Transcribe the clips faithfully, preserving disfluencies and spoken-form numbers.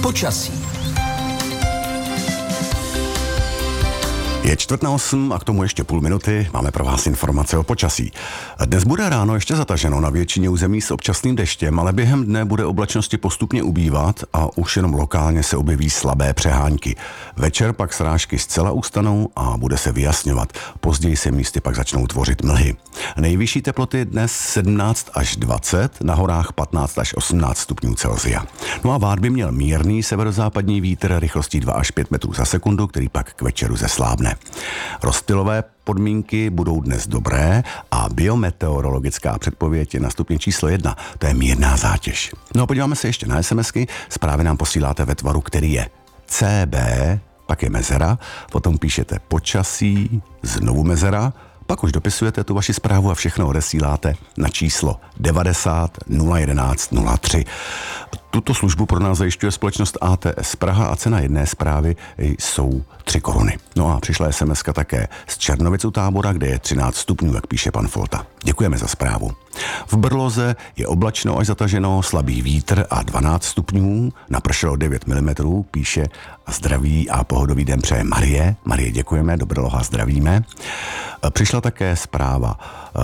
Počasí. Je čtvrt na osm a k tomu ještě půl minuty máme pro vás informace o počasí. Dnes bude ráno ještě zataženo na většině území s občasným deštěm, ale během dne bude oblačnosti postupně ubývat a už jenom lokálně se objeví slabé přehánky. Večer pak srážky zcela ustanou a bude se vyjasňovat. Později se místy pak začnou tvořit mlhy. Nejvyšší teploty dnes sedmnáct až dvacet, na horách patnáct až osmnáct stupňů Celsia. No a vád by měl mírný severozápadní vítr rychlostí dva až pět metrů za sekundu, který pak k večeru zeslábne. Rozptylové podmínky budou dnes dobré a biometeorologická předpověď je na stupni číslo jedna. To je mírná zátěž. No a podíváme se ještě na SMSky. Zprávy nám posíláte ve tvaru, který je C B, pak je mezera, potom píšete počasí, znovu mezera, pak už dopisujete tu vaši zprávu a všechno odesíláte na číslo devadesát nula jedenáct nula tři. Tuto službu pro nás zajišťuje společnost A T S Praha a cena jedné zprávy jsou tři koruny. No a přišla SMSka také z Černovic u Tábora, kde je třináct stupňů, jak píše pan Folta. Děkujeme za zprávu. V Brloze je oblačno až zataženo, slabý vítr a dvanáct stupňů, napršelo devět milimetrů, píše a zdraví a pohodový den přeje Marie. Marie, děkujeme, do Brloha zdravíme. Přišla také zpráva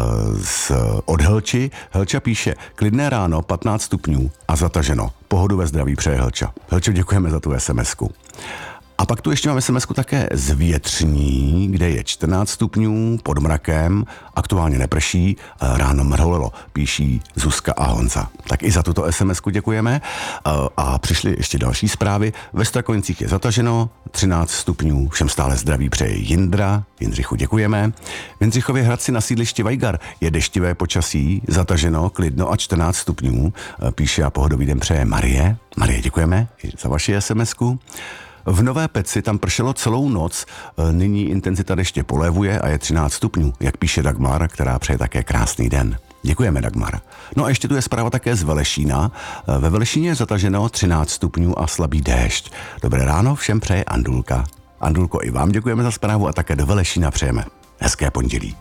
z od Helči. Helča píše, klidné ráno, patnáct stupňů a zataženo. Pohodu ve zdraví přeje Helča. Helčo, děkujeme za tu SMSku. A pak tu ještě máme SMSku také z Větřní, kde je čtrnáct stupňů pod mrakem, aktuálně neprší, ráno mrholilo, píší Zuzka a Honza. Tak i za tuto SMSku děkujeme. A přišly ještě další zprávy. Ve Strakonicích je zataženo, třináct stupňů, všem stále zdraví přeje Jindra. Jindřichu děkujeme. V Jindřichově Hradci na sídlišti Vajgar je deštivé počasí, zataženo, klidno a čtrnáct stupňů, píše a pohodový den přeje Marie. Marie, děkujeme i za vaši SMSku. V Nové Peci tam pršelo celou noc, nyní intenzita deště polevuje a je třináct stupňů, jak píše Dagmar, která přeje také krásný den. Děkujeme, Dagmar. No a ještě tu je zpráva také z Velešína. Ve Velešíně je zataženo třináct stupňů a slabý déšť. Dobré ráno, všem přeje Andulka. Andulko, i vám děkujeme za zprávu a také do Velešína přejeme hezké pondělí.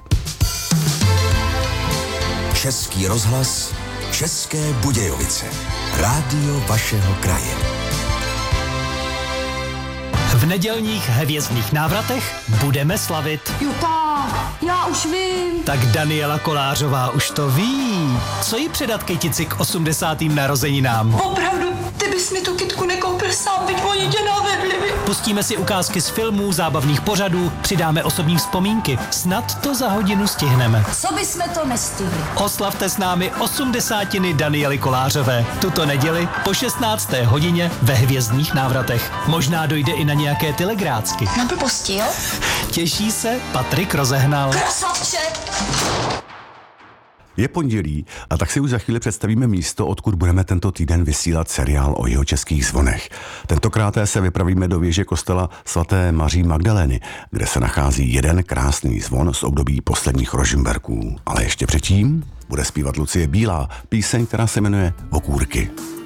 Český rozhlas, České Budějovice. Rádio vašeho kraje. V nedělních hvězdných návratech budeme slavit. Juta, já už vím. Tak Daniela Kolářová už to ví. Co jí předat kytici k osmdesátým narozeninám? Opravdu, ty bys mi tu kytku nekoupil sám, byť oni tě navedli. Pustíme si ukázky z filmů, zábavných pořadů, přidáme osobní vzpomínky. Snad to za hodinu stihneme. Co bysme to nestihli? Oslavte s námi osmdesátiny Daniely Kolářové. Tuto neděli po šestnácté hodině ve hvězdných návratech. Možná dojde i na nějaké telegrácky. Na blbosti, jo? Těší se Patrik Rozehnal. Krasavče! Je pondělí a tak si už za chvíli představíme místo, odkud budeme tento týden vysílat seriál o jihočeských zvonech. Tentokrát se vypravíme do věže kostela svaté Maří Magdalény, kde se nachází jeden krásný zvon z období posledních Rožmberků. Ale ještě předtím bude zpívat Lucie Bílá, píseň, která se jmenuje Okůrky.